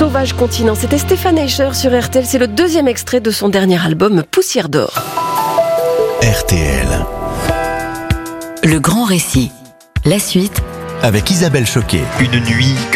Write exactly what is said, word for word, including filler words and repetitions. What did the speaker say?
Sauvage continent. C'était Stéphane Eicher sur R T L. C'est le deuxième extrait de son dernier album Poussière d'or. R T L. Le grand récit. La suite avec Isabelle Choquet. Une nuit que